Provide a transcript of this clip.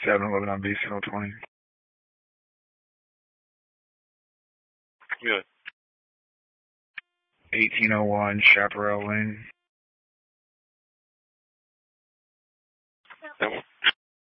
711 on BCL 20. Good. 1801 Chaparral Lane.